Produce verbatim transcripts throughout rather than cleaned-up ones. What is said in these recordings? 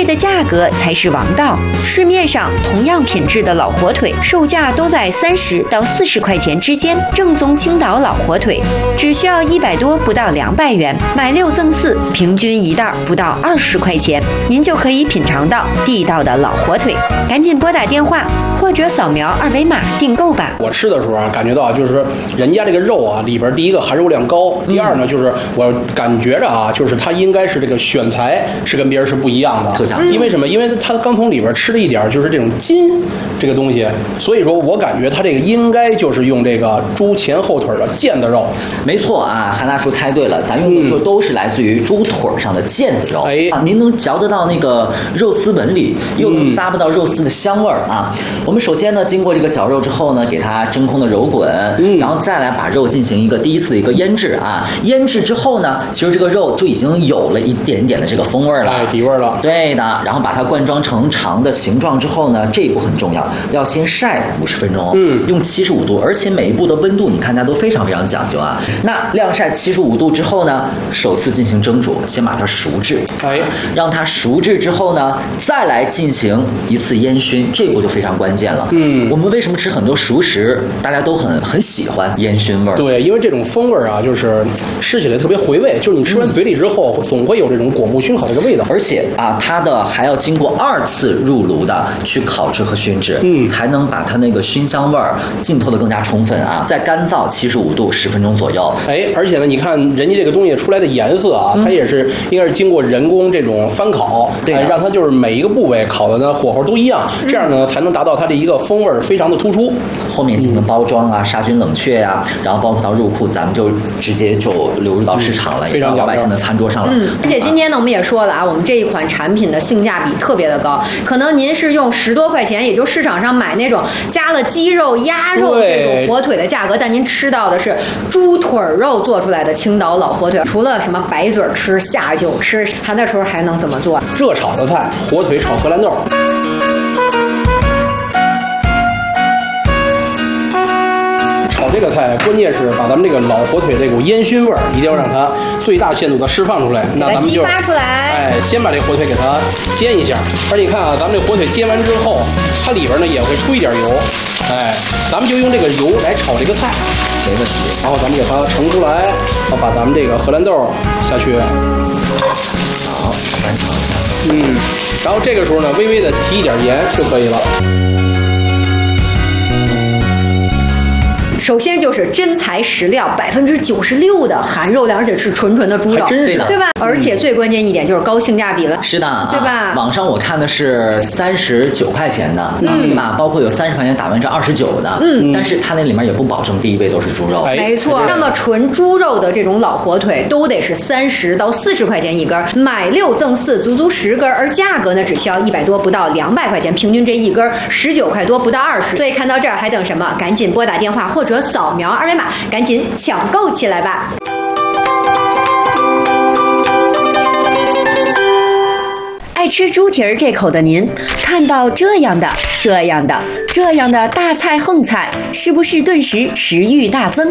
惠的价格才是王道。市面上同样品质的老火腿，售价都在三十到四十块钱之间。正宗青岛老火腿只需要一百多，不到两百元，买六赠四，平均一袋不到二十块钱，您就可以品尝到地道的老火腿。赶紧拨打电话或者扫描二维码订购吧。 我吃的时候啊，感觉到就是人家这个肉啊，里边第一个含肉量高，第二呢，就是我感觉着啊，就是它应该是这个选材是跟别人是不一样的， 特讲究。 因为什么？因为它刚从里边吃了一点就是这种筋这个东西，所以说我感觉它这个应该就是用这个猪前后腿的腱子肉。 没错啊，韩大叔猜对了，咱用的就都是来自于猪腿上的腱子肉。 哎、 啊，您能嚼得到那个肉丝纹理，又能咂不到肉丝的香味儿啊。我们首先呢，经过这个绞肉之后呢，给它真空的揉滚，嗯，然后再来把肉进行一个第一次的一个腌制啊。腌制之后呢，其实这个肉就已经有了一点点的这个风味了， 哎，底味了。 对的，然后把它灌装成长的形状之后呢，这一步很重要，要先晒五十分钟，嗯，用七十五度，而且每一步的温度你看它都非常非常讲究啊。那晾晒七十五度之后呢，首次进行蒸煮，先把它熟制， 哎， 让它熟制之后呢，再来进行一次烟熏，这步就非常关键了。嗯，我们为什么吃很多熟食，大家都很很喜欢烟熏味儿？ 对，因为这种风味啊，就是吃起来特别回味，就是你吃完嘴里之后，嗯、总会有这种果木熏烤这个味道。 而且啊，它的还要经过二次入炉的去烤制和熏制，嗯，才能把它那个熏香味儿浸透的更加充分啊。再干燥七十五度十分钟左右。 哎，而且呢，你看人家这个东西出来的颜色啊，嗯、它也是应该是经过人工这种翻烤，对、哎，让它就是每一个部位烤的呢火候都一样，这样呢才能达到它这一个风味非常的突出。 后面进行包装啊，杀菌冷却呀、啊，然后包括到入库，咱们就直接就流入到市场了， 嗯、非常老百姓的餐桌上了。 嗯，而且今天呢，我们也说了啊，我们这一款产品的性价比特别的高，可能您是用十多块钱，也就市场上买那种加了鸡肉、鸭肉这种火腿的价格，但您吃到的是猪腿肉做出来的青岛老火腿。除了什么白嘴吃、下酒吃，它那时候还能怎么做？ 热炒的菜，火腿炒荷兰豆。炒这个菜，关键是把咱们这个老火腿这股烟熏味儿，一定要让它最大限度的释放出来。那咱们就激发出来， 哎，先把这个火腿给它煎一下。而你看啊，咱们这个火腿煎完之后，它里边呢也会出一点油。哎，咱们就用这个油来炒这个菜， 没问题。 然后咱们给它盛出来，然后把咱们这个荷兰豆下去。 好，翻炒一下。 嗯，然后这个时候呢，微微的提一点盐就可以了。 首先就是真材实料，百分之九十六的含肉量，而且是纯纯的猪肉， 对的， 对吧？而且最关键一点就是高性价比了， 是的， 对吧？ 啊、网上我看的是三十九块钱的，嗯，对吧？包括有三十块钱打完折二十九的，嗯，但是它那里面也不保证第一位都是猪肉， 没错。那么纯猪肉的这种老火腿都得是三十到四十块钱一根，买六赠四，足足十根，而价格呢只需要一百多，不到两百块钱，平均这一根十九块多，不到二十。所以看到这儿还等什么？赶紧拨打电话或者扫描二维码，赶紧抢购起来吧！ 爱吃猪蹄儿这口的您，看到这样的、这样的、这样的大菜横菜，是不是顿时食欲大增？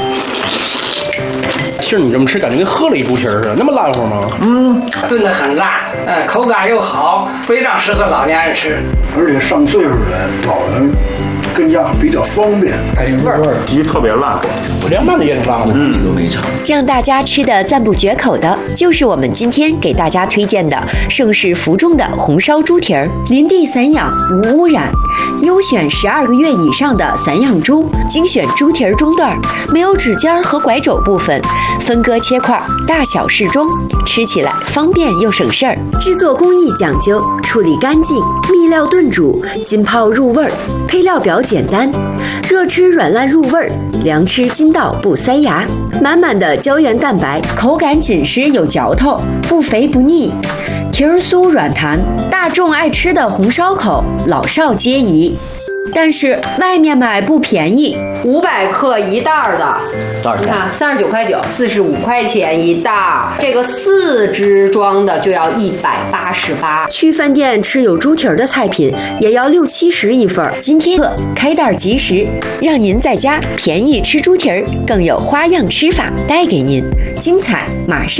其实你这么吃，感觉跟喝了一猪蹄儿似的，那么烂乎吗？ 嗯，炖得很辣，呃，口感又好，非常适合老年人吃。 而且上岁数的老人更加比较方便， 还有味儿， 鸡特别辣， 我凉拌的也挺辣的， 嗯，都没尝。 让大家吃的赞不绝口的，就是我们今天给大家推荐的盛世福众的红烧猪蹄儿，林地散养，无污染，优选十二个月以上的散养猪，精选猪蹄儿中段，没有指尖和拐肘部分，分割切块，大小适中，吃起来方便又省事儿。制作工艺讲究，处理干净，秘料炖煮，浸泡入味儿，配料表简单，热吃软烂入味儿，凉吃筋道不塞牙，满满的胶原蛋白，口感紧实有嚼头，不肥不腻，蹄儿酥软弹，大众爱吃的红烧口，老少皆宜。但是外面买不便宜， 五百克一袋的， 多少钱？ 看三十九块九，四十五块钱一袋。这个四支装的就要一百八十八。 去饭店吃有猪蹄儿的菜品也要六七十一份。今天开袋即食，让您在家便宜吃猪蹄儿，更有花样吃法带给您，精彩马上。